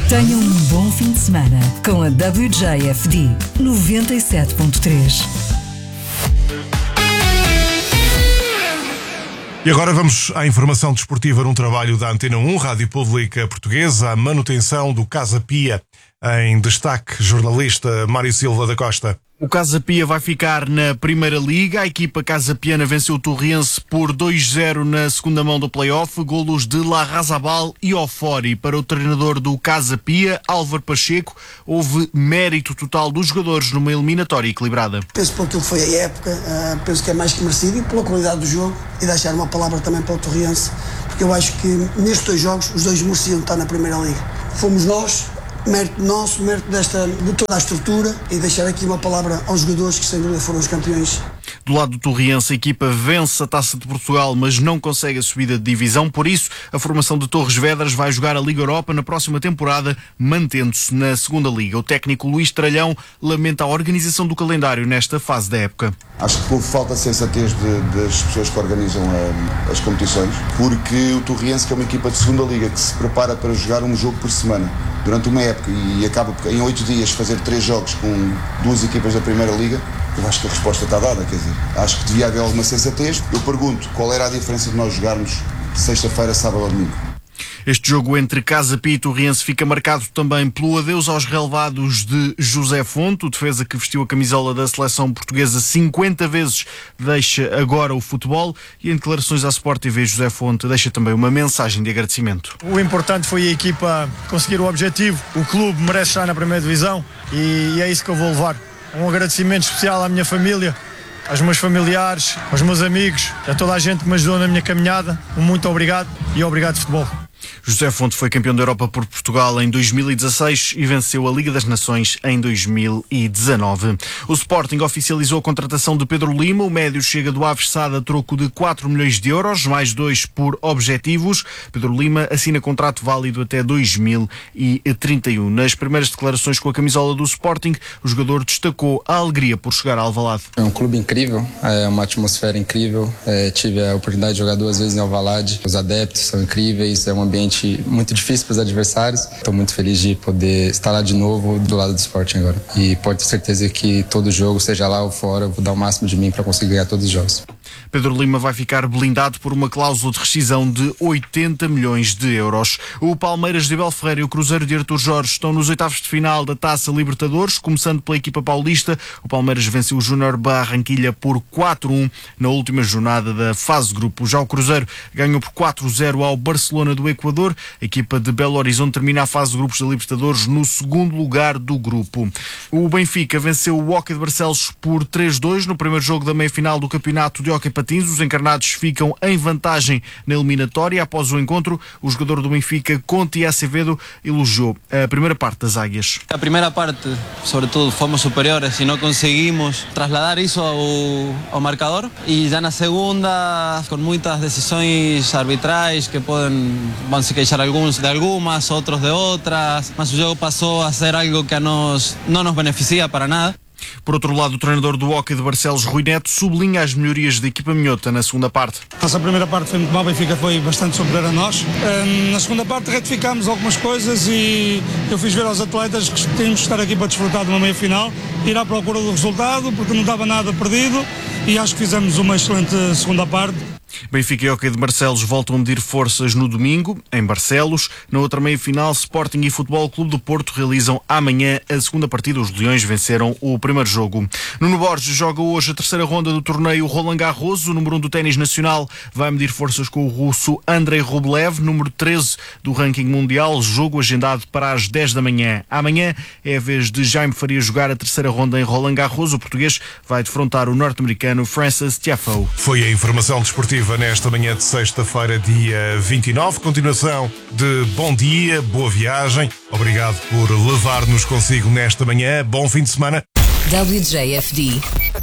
Tenha um bom fim de semana com a WJFD 97.3. E agora vamos à informação desportiva num trabalho da Antena 1, Rádio Pública Portuguesa, a manutenção do Casa Pia. Em destaque, jornalista Mário Silva da Costa. O Casa Pia vai ficar na Primeira Liga. A equipa casapiana venceu o Torriense por 2-0 na segunda mão do play-off. Golos de Larrazabal e Ofori. Para o treinador do Casa Pia, Álvaro Pacheco, houve mérito total dos jogadores numa eliminatória equilibrada. Penso por aquilo que foi a época, penso que é mais que merecido, e pela qualidade do jogo, e deixar uma palavra também para o Torriense, porque eu acho que nestes dois jogos os dois mereciam estar na Primeira Liga. Fomos nós, mérito nosso, mérito de toda a estrutura, e deixar aqui uma palavra aos jogadores que sem dúvida foram os campeões. Do lado do Torriense, a equipa vence a Taça de Portugal, mas não consegue a subida de divisão. Por isso, a formação de Torres Vedras vai jogar a Liga Europa na próxima temporada, mantendo-se na segunda Liga. O técnico Luís Tralhão lamenta a organização do calendário nesta fase da época. Acho que houve falta de sensatez das pessoas que organizam as competições, porque o Torriense, que é uma equipa de segunda Liga, que se prepara para jogar um jogo por semana durante uma época e acaba em 8 dias fazer 3 jogos com 2 equipas da Primeira Liga, eu acho que a resposta está dada, quer dizer, acho que devia haver alguma sensatez. Eu pergunto, qual era a diferença de nós jogarmos sexta-feira, sábado ou domingo? Este jogo entre Casa Pia e Torriense fica marcado também pelo adeus aos relevados de José Fonte, o defesa que vestiu a camisola da seleção portuguesa 50 vezes, deixa agora o futebol, e em declarações à Sport TV, José Fonte deixa também uma mensagem de agradecimento. O importante foi a equipa conseguir o objetivo, o clube merece estar na primeira divisão e é isso que eu vou levar. Um agradecimento especial à minha família, aos meus familiares, aos meus amigos, a toda a gente que me ajudou na minha caminhada. Um muito obrigado e obrigado futebol. José Fonte foi campeão da Europa por Portugal em 2016 e venceu a Liga das Nações em 2019. O Sporting oficializou a contratação de Pedro Lima. O médio chega do Aves Sada a troco de 4 milhões de euros, mais 2 por objetivos. Pedro Lima assina contrato válido até 2031. Nas primeiras declarações com a camisola do Sporting, o jogador destacou a alegria por chegar a Alvalade. É um clube incrível, é uma atmosfera incrível. Tive a oportunidade de jogar 2 vezes em Alvalade. Os adeptos são incríveis, é um ambiente muito difícil para os adversários. Estou muito feliz de poder estar lá de novo do lado do Sporting agora. E pode ter certeza que todo jogo, seja lá ou fora, eu vou dar o máximo de mim para conseguir ganhar todos os jogos. Pedro Lima vai ficar blindado por uma cláusula de rescisão de 80 milhões de euros. O Palmeiras de Abel Ferreira e o Cruzeiro de Artur Jorge estão nos oitavos de final da Taça Libertadores, começando pela equipa paulista. O Palmeiras venceu o Júnior Barranquilla por 4-1 na última jornada da fase de grupo. Já o Cruzeiro ganhou por 4-0 ao Barcelona do Equador. A equipa de Belo Horizonte termina a fase de grupos da Libertadores no segundo lugar do grupo. O Benfica venceu o Hockey de Barcelos por 3-2 no primeiro jogo da meia-final do campeonato de Hockey Patins. Os encarnados ficam em vantagem na eliminatória. Após o encontro, o jogador do Benfica, Conti Acevedo, elogiou a primeira parte das Águias. A primeira parte, sobretudo, fomos superiores e não conseguimos trasladar isso ao marcador. E já na segunda, com muitas decisões arbitrais que vão se queixar alguns de algumas, outros de outras, mas o jogo passou a ser algo que não nos beneficia para nada. Por outro lado, o treinador do Hockey de Barcelos, Rui Neto, sublinha as melhorias da equipa minhota na segunda parte. Nossa primeira parte foi muito mal, o Benfica foi bastante superior a nós. Na segunda parte retificámos algumas coisas e eu fiz ver aos atletas que tínhamos de estar aqui para desfrutar de uma meia-final, ir à procura do resultado, porque não dava nada perdido, e acho que fizemos uma excelente segunda parte. Benfica e Hockey de Barcelos voltam a medir forças no domingo, em Barcelos. Na outra meia-final, Sporting e Futebol Clube do Porto realizam amanhã a segunda partida. Os Leões venceram o primeiro jogo. Nuno Borges joga hoje a terceira ronda do torneio Roland Garros. O número 1 do ténis nacional vai medir forças com o russo Andrei Rublev, número 13 do ranking mundial. Jogo agendado para as 10 da manhã. Amanhã é a vez de Jaime Faria jogar a terceira ronda em Roland Garros. O português vai defrontar o norte-americano Francis Tiafoe. Foi a informação desportiva nesta manhã de sexta-feira, dia 29. Continuação de bom dia, boa viagem. Obrigado por levar-nos consigo nesta manhã. Bom fim de semana. WJFD